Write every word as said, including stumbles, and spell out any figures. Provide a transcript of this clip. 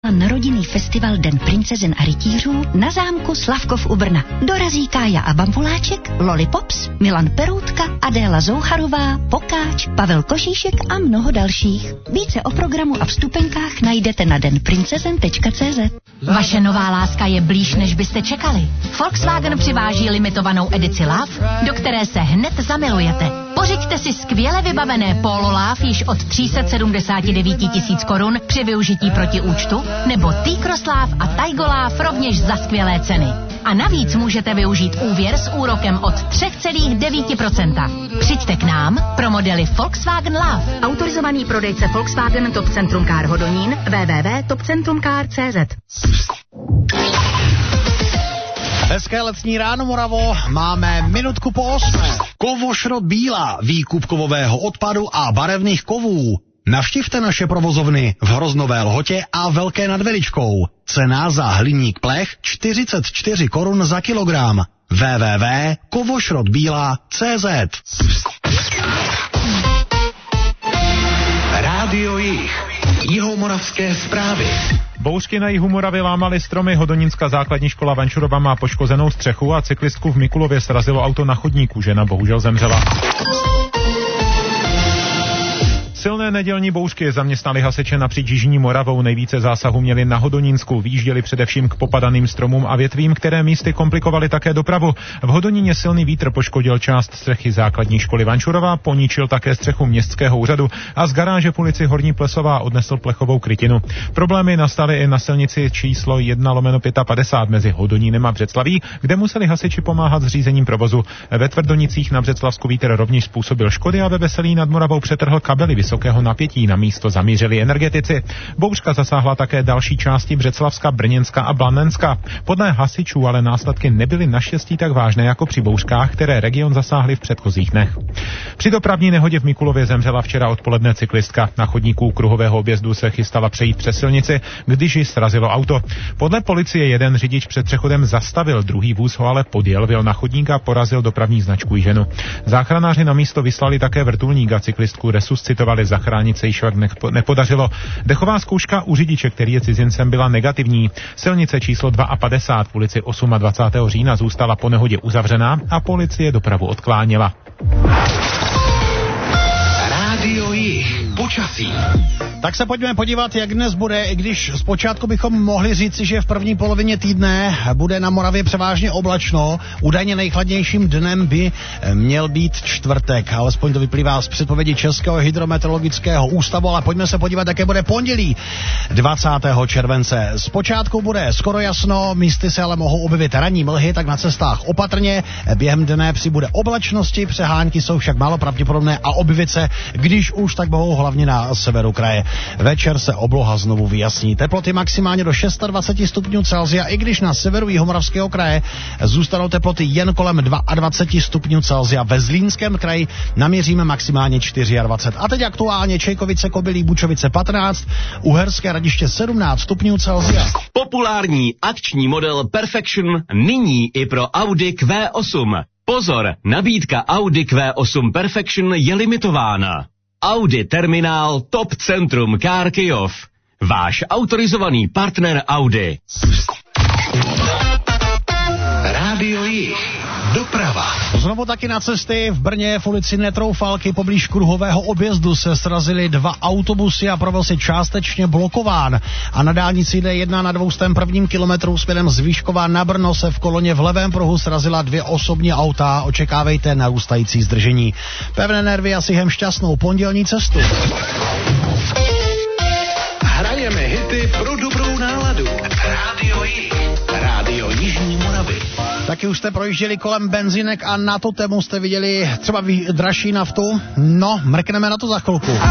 Narodinný festival Den princezen a rytířů na zámku Slavkov u Brna. Dorazí Kája a Bambuláček, Lollipops, Milan Peroutka, Adéla Zoucharová, Pokáč, Pavel Košíšek a mnoho dalších. Více o programu a vstupenkách najdete na den princezen tečka cé zet. Vaše nová láska je blíž, než byste čekali. Volkswagen přiváží limitovanou edici Love, do které se hned zamilujete. Pořiďte si skvěle vybavené Polo Love již od tři sta sedmdesát devět tisíc korun při využití protiúčtu, nebo T-Cross Love a Taigo Love rovněž za skvělé ceny. A navíc můžete využít úvěr s úrokem od tři celá devět procenta. Přijďte k nám pro modely Volkswagen Love. Autorizovaný prodejce Volkswagen Top Centrum Car Hodonín w w w tečka top centrum car tečka cé zet. Hezké letní ráno, Moravo, máme minutku po osmé. Kovošrot Bílá, výkup kovového odpadu a barevných kovů. Navštivte naše provozovny v Hroznové Lhotě a Velké nad Veličkou. Cena za hliník plech čtyřicet čtyři korun za kilogram. w w w tečka kovošrotbíla tečka cé zet. Rádio Jih. Jihomoravské zprávy. Bouřky na jihu Moravy lámaly stromy, Hodonínská základní škola Vančurova má poškozenou střechu a cyklistku v Mikulově srazilo auto na chodníku, žena bohužel zemřela. Silné nedělní bouřky zaměstnaly hasiče napříč jižní Moravou. Nejvíce zásahu měli na Hodonínsku, vyjížděli především k popadaným stromům a větvím, které místy komplikovaly také dopravu. V Hodoníně silný vítr poškodil část střechy základní školy Vančurova, poničil také střechu městského úřadu a z garáže v ulici Horní Plesová odnesl plechovou krytinu. Problémy nastaly i na silnici číslo jedna lomeno padesát pět mezi Hodonínem a Břeclaví, kde museli hasiči pomáhat s řízením provozu. Ve Tvrdonicích na Břeclavsku vítr rovněž způsobil škody a ve Veselí nad Moravou přetrhl kabely vysokého napětí, na místo zamířili energetici. Bouřka zasáhla také další části Břeclavska, Brněnska a Blanenska. Podle hasičů ale následky nebyly naštěstí tak vážné jako při bouřkách, které region zasáhly v předchozích dnech. Při dopravní nehodě v Mikulově zemřela včera odpoledne cyklistka. Na chodníku kruhového objezdu se chystala přejít přes silnici, když ji srazilo auto. Podle policie jeden řidič před přechodem zastavil, druhý vůz ho ale podjel, vyjel na chodník a porazil dopravní značku i ženu. Záchranáři na místo vyslali také vrtulník a cyklistku resuscitovali. Zachránit se již nepodařilo. Dechová zkouška u řidiče, který je cizincem, byla negativní. Silnice číslo padesát dva v ulici dvacátého osmého října zůstala po nehodě uzavřená a policie dopravu odkláněla. Rádio Jih. Počasí. Tak se pojďme podívat, jak dnes bude, i když zpočátku bychom mohli říci, že v první polovině týdne bude na Moravě převážně oblačno. Údajně nejchladnějším dnem by měl být čtvrtek, alespoň to vyplývá z předpovědi Českého hydrometeorologického ústavu, ale pojďme se podívat, jaké bude pondělí dvacátého července. Zpočátku bude skoro jasno, místy se ale mohou objevit ranní mlhy, tak na cestách opatrně. Během dne přibude oblačnosti, přehánky jsou však málo pravděpodobné a objevit se, když už, tak mohou hlavně na severu kraje. Večer se obloha znovu vyjasní. Teploty maximálně do dvacet šest stupňů Celsia, i když na severu Jihomoravského kraje zůstanou teploty jen kolem dvacet dva stupňů Celsia. Ve Zlínském kraji naměříme maximálně dvacet čtyři. A teď aktuálně Čejkovice, Kobylí, Bučovice patnáct, Uherské Hradiště sedmnáct stupňů Celsia. Populární akční model Perfection nyní i pro Audi Q osm. Pozor, nabídka Audi Q osm Perfection je limitována. Audi Terminál Top Centrum Car Kyjov. Váš autorizovaný partner Audi. Rádio Jih. Doprava. Znovu taky na cesty. V Brně v ulici Netroufalky poblíž kruhového objezdu se srazily dva autobusy a provoz je částečně blokován. A na dálnici D jedna na dvoustém prvním kilometru směrem z Výškova na Brno se v koloně v levém pruhu srazila dvě osobní auta. Očekávejte narůstající zdržení. Pevné nervy a sihem šťastnou pondělní cestu. Hrajeme hity pro dobrou náladu. Rádio Jih. Rádio Jižní Moravy. Taky už jste projížděli kolem benzinek a na to tému jste viděli třeba dražší naftu? No, mrkneme na to za chvilku.